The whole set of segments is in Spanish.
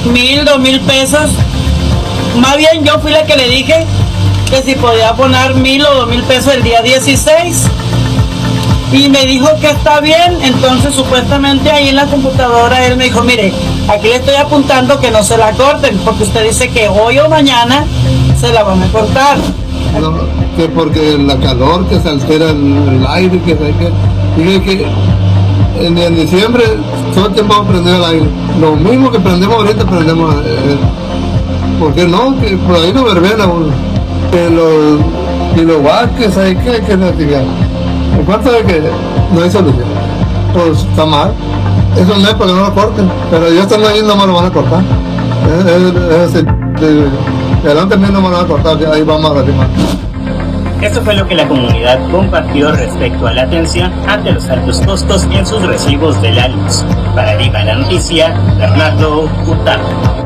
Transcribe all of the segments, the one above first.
1,000, 2,000 pesos. Más bien yo fui la que le dije que si podía poner 1,000 o 2,000 pesos el día 16. Y me dijo que está bien. Entonces supuestamente ahí en la computadora él me dijo, mire, aquí le estoy apuntando que no se la corten, porque usted dice que hoy o mañana se la van a cortar. No, que porque la calor, que se altera el aire, que dije que en diciembre todo el tiempo vamos a prender el aire. Lo mismo que prendemos ahorita, prendemos ¿por qué no? Que por ahí no verbena uno. Que los kilowatts, hay que notificar. En cuanto de que no hay solución, pues está mal. Eso no es para que no lo corten, pero yo estando ahí no me lo van a cortar. Adelante mío no me lo van a cortar, ahí vamos a retomar. Esto fue lo que la comunidad compartió respecto a la atención ante los altos costos en sus recibos de la luz. Para Viva la Noticia, Bernardo Hurtado.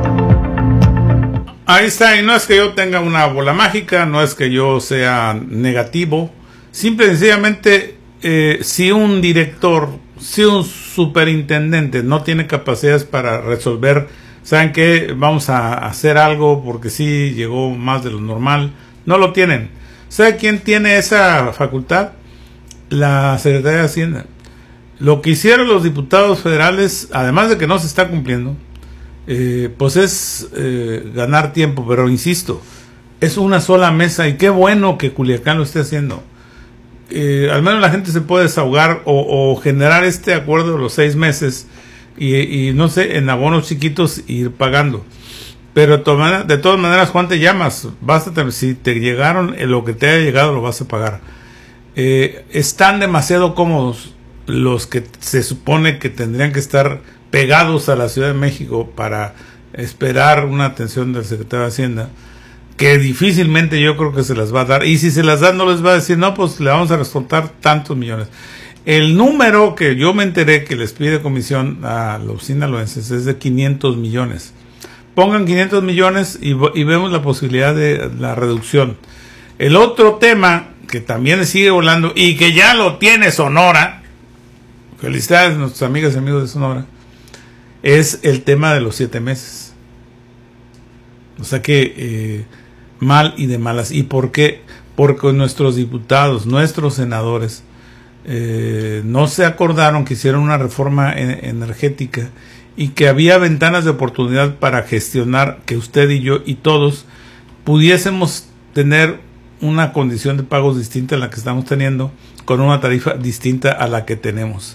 Ahí está, y no es que yo tenga una bola mágica, no es que yo sea negativo. Simple y sencillamente, si un director, si un superintendente no tiene capacidades para resolver, ¿saben qué? Vamos a hacer algo porque sí llegó más de lo normal. No lo tienen. ¿Sabe quién tiene esa facultad? La Secretaría de Hacienda. Lo que hicieron los diputados federales, además de que no se está cumpliendo, pues es ganar tiempo, pero insisto, es una sola mesa y qué bueno que Culiacán lo esté haciendo. Al menos la gente se puede desahogar o generar este acuerdo de los 6 meses y no sé, en abonos chiquitos ir pagando. Pero de todas maneras, Juan, te llamas, si te llegaron, lo que te haya llegado lo vas a pagar. Están demasiado cómodos los que se supone que tendrían que estar pegados a la Ciudad de México para esperar una atención del secretario de Hacienda, que difícilmente yo creo que se las va a dar, y si se las da no les va a decir, no, pues le vamos a descontar tantos millones. El número que yo me enteré que les pide comisión a los sinaloenses es de 500 millones. Pongan 500 millones y vemos la posibilidad de la reducción. El otro tema que también sigue volando y que ya lo tiene Sonora, felicidades a nuestras amigas y amigos de Sonora, es el tema de los 7 meses. O sea que mal y de malas. ¿Y por qué? Porque nuestros diputados, nuestros senadores no se acordaron que hicieron una reforma energética y que había ventanas de oportunidad para gestionar que usted y yo y todos pudiésemos tener una condición de pagos distinta a la que estamos teniendo, con una tarifa distinta a la que tenemos.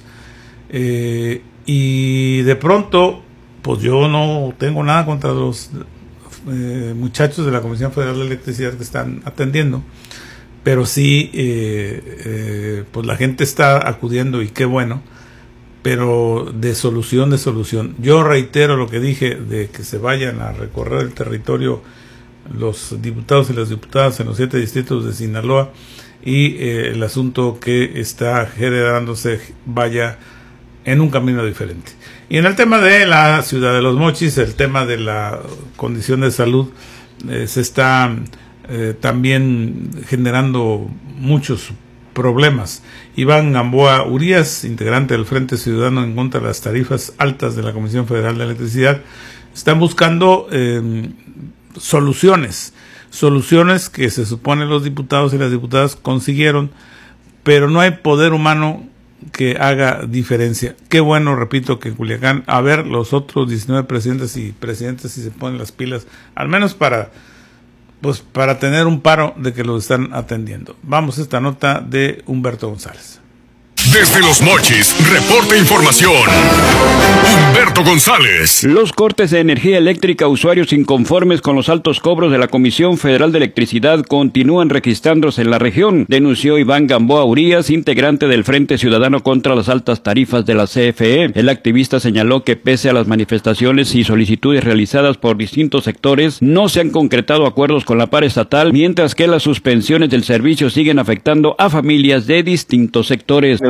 Y de pronto, pues yo no tengo nada contra los muchachos de la Comisión Federal de Electricidad que están atendiendo, pero sí, pues la gente está acudiendo y qué bueno, pero de solución. Yo reitero lo que dije, de que se vayan a recorrer el territorio los diputados y las diputadas en los 7 distritos de Sinaloa y el asunto que está generándose vaya en un camino diferente. Y en el tema de la ciudad de Los Mochis, el tema de la condición de salud, se está también generando muchos problemas. Iván Gamboa Urías, integrante del Frente Ciudadano en contra de las tarifas altas de la Comisión Federal de Electricidad, están buscando soluciones que se supone los diputados y las diputadas consiguieron, pero no hay poder humano que haga diferencia. Qué bueno, repito, que en Culiacán, a ver los otros 19 presidentes y presidentes si se ponen las pilas, al menos para tener un paro de que lo están atendiendo. Vamos a esta nota de Humberto González. Desde Los Mochis, reporta información Humberto González. Los cortes de energía eléctrica a usuarios inconformes con los altos cobros de la Comisión Federal de Electricidad continúan registrándose en la región, denunció Iván Gamboa Urías, integrante del Frente Ciudadano contra las altas tarifas de la CFE. El activista señaló que pese a las manifestaciones y solicitudes realizadas por distintos sectores, no se han concretado acuerdos con la par estatal, mientras que las suspensiones del servicio siguen afectando a familias de distintos sectores. Me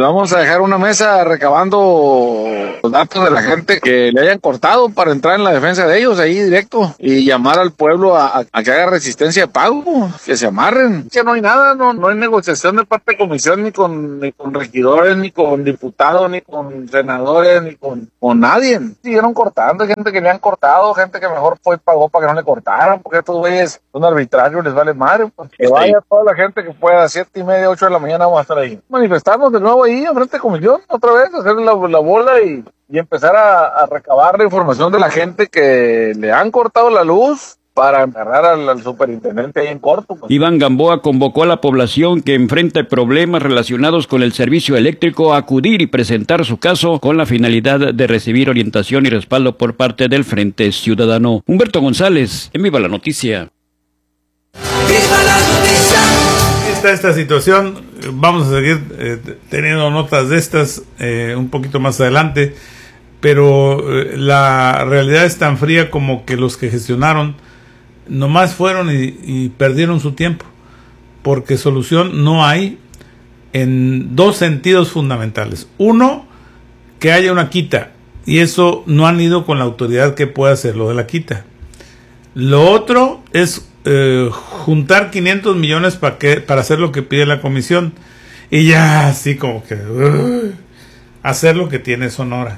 vamos a dejar una mesa recabando los datos de la gente que le hayan cortado para entrar en la defensa de ellos ahí directo y llamar al pueblo a que haga resistencia de pago, que se amarren. Que no hay nada, no hay negociación de parte de comisión ni con regidores, ni con diputados, ni con senadores, ni con nadie. Siguieron cortando, hay gente que le han cortado, gente que mejor fue y pagó para que no le cortaran, porque estos güeyes son arbitrarios, les vale madre. Pues. Que vaya toda la gente que pueda, a 7:30, 8 de la mañana vamos a estar ahí. Manifestarnos de nuevo ahí, enfrente de comisión, otra vez, hacer la bola y empezar a recabar la información de la gente que le han cortado la luz para agarrar al superintendente ahí en corto. Pues. Iván Gamboa convocó a la población que enfrenta problemas relacionados con el servicio eléctrico a acudir y presentar su caso con la finalidad de recibir orientación y respaldo por parte del Frente Ciudadano. Humberto González, en Viva la Noticia. ¡Viva la Noticia! Está esta situación, vamos a seguir teniendo notas de estas un poquito más adelante, pero la realidad es tan fría como que los que gestionaron nomás fueron y perdieron su tiempo, porque solución no hay en dos sentidos fundamentales. Uno, que haya una quita, y eso no han ido con la autoridad que pueda hacer lo de la quita. Lo otro es juntar 500 millones para hacer lo que pide la comisión, y ya así como que hacer lo que tiene Sonora.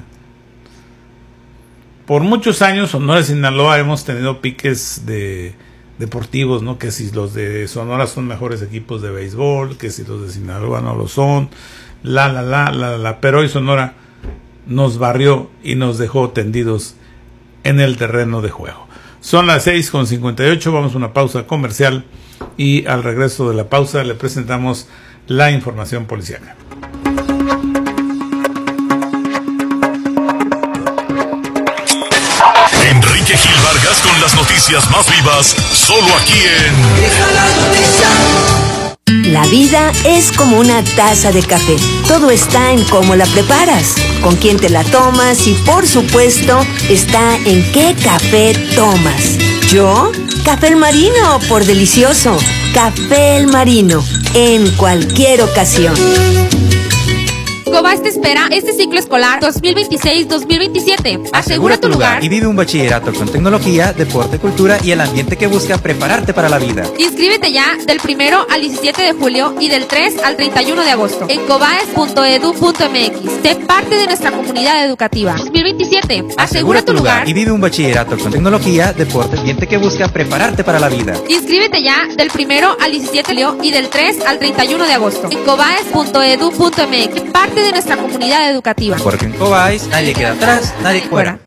Por muchos años Sonora y Sinaloa hemos tenido piques deportivos, ¿no? Que si los de Sonora son mejores equipos de béisbol, que si los de Sinaloa no lo son, pero hoy Sonora nos barrió y nos dejó tendidos en el terreno de juego. Son las 6:58, vamos a una pausa comercial y al regreso de la pausa le presentamos la información policíaca. Enrique Gil Vargas con las noticias más vivas, solo aquí en La vida es como una taza de café. Todo está en cómo la preparas, con quién te la tomas y, por supuesto, está en qué café tomas. ¿Yo? Café El Marino, por delicioso. Café El Marino, en cualquier ocasión. Cobás te espera este ciclo escolar 2026-2027. Asegura tu lugar y vive un bachillerato con tecnología, deporte, cultura y el ambiente que busca prepararte para la vida. Inscríbete ya del 1 al 17 de julio y del 3 al 31 de agosto en cobaes.edu.mx. Sé parte de nuestra comunidad educativa. 2027. Asegura tu lugar y vive un bachillerato con tecnología, deporte, ambiente que busca prepararte para la vida. Inscríbete ya del 1 al 17 de julio y del 3 al 31 de agosto en cobaes.edu.mx. Parte de nuestra comunidad educativa. Porque en Cobáis nadie queda atrás, nadie fuera.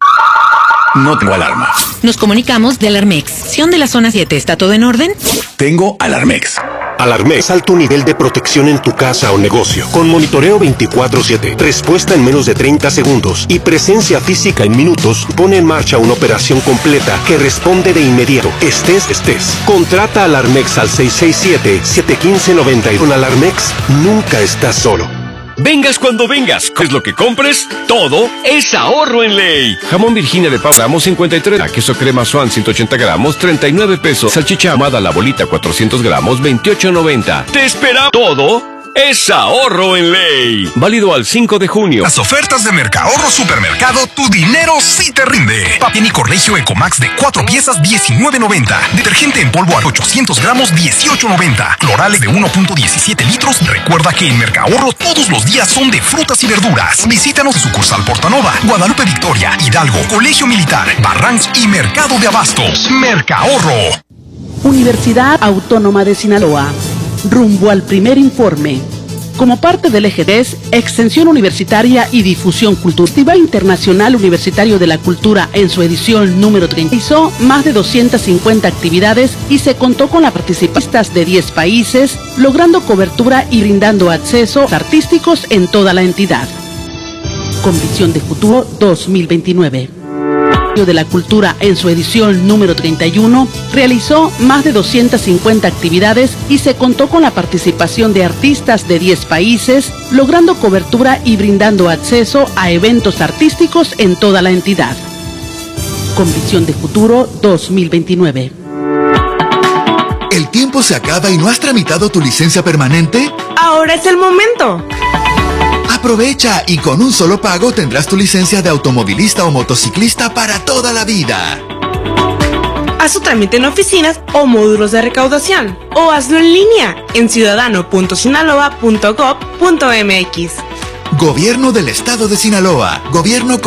No tengo alarma. Nos comunicamos de Alarmex. ¿Sion de la zona 7? ¿Está todo en orden? Tengo Alarmex. Alarmex, alto nivel de protección en tu casa o negocio. Con monitoreo 24/7, respuesta en menos de 30 segundos y presencia física en minutos, pone en marcha una operación completa que responde de inmediato. Estés. Contrata Alarmex al 667-715-90. Con Alarmex, nunca estás solo. Vengas cuando vengas, es lo que compres, todo es ahorro en Ley. Jamón Virginia de pavo, gramos 53, queso crema Swan 180 gramos, 39 pesos. Salchicha ahumada la bolita 400 gramos, 28.90. Te espera todo. Es ahorro en Ley. Válido al 5 de junio. Las ofertas de Mercahorro Supermercado, tu dinero sí te rinde. Papel y Corregio Ecomax de 4 piezas, 19.90. Detergente en polvo a 800 gramos, 18.90. Clorales de 1.17 litros. Recuerda que en Mercahorro todos los días son de frutas y verduras. Visítanos en sucursal Portanova, Guadalupe Victoria, Hidalgo, Colegio Militar, Barrancs y Mercado de Abastos. Mercahorro. Universidad Autónoma de Sinaloa. Rumbo al primer informe. Como parte del eje 10, Extensión Universitaria y Difusión Cultural, Festival Internacional Universitario de la Cultura en su edición número 30, hizo más de 250 actividades y se contó con las participantes de 10 países, logrando cobertura y brindando acceso artísticos en toda la entidad. Con visión de futuro 2029. De la Cultura en su edición número 31 realizó más de 250 actividades y se contó con la participación de artistas de 10 países, logrando cobertura y brindando acceso a eventos artísticos en toda la entidad. Con visión de futuro 2029. ¿El tiempo se acaba y no has tramitado tu licencia permanente? Ahora es el momento. Aprovecha y con un solo pago tendrás tu licencia de automovilista o motociclista para toda la vida. Haz tu trámite en oficinas o módulos de recaudación o hazlo en línea en ciudadano.sinaloa.gov.mx. Gobierno del Estado de Sinaloa. Gobierno